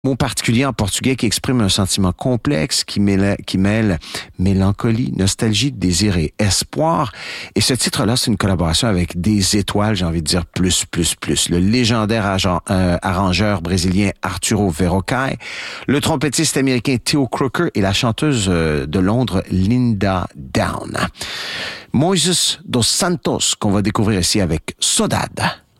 Mot particulier en portugais qui exprime un sentiment complexe, qui mêle mélancolie, nostalgie, désir et espoir. Et ce titre-là, c'est une collaboration avec des étoiles, j'ai envie de dire plus. Le légendaire arrangeur brésilien Arturo Verocai, le trompettiste américain Theo Croker et la chanteuse de Londres Linda Down. Moises dos Santos, qu'on va découvrir ici avec Saudade.